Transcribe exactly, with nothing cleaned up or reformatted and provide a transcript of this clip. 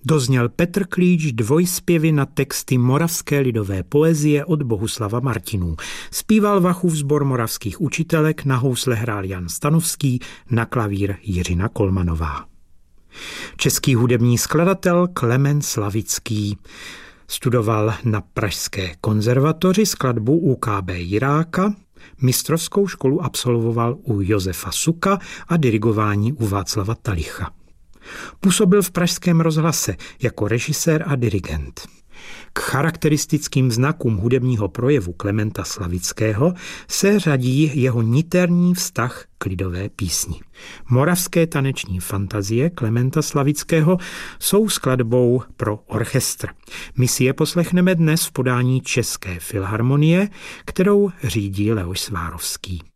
dozněl Petr Klíč dvojspěvy na texty moravské lidové poezie od Bohuslava Martinů. Zpíval Vachův sbor moravských učitelek, na housle hrál Jan Stanovský, na klavír Jiřina Kolmanová. Český hudební skladatel Klement Slavický studoval na Pražské konzervatoři skladbu u K B Jiráka, mistrovskou školu absolvoval u Josefa Suka a dirigování u Václava Talicha. Působil v Pražském rozhlase jako režisér a dirigent. K charakteristickým znakům hudebního projevu Klementa Slavického se řadí jeho niterní vztah k lidové písni. Moravské taneční fantazie Klementa Slavického jsou skladbou pro orchestr. My si je poslechneme dnes v podání České filharmonie, kterou řídí Leoš Svárovský.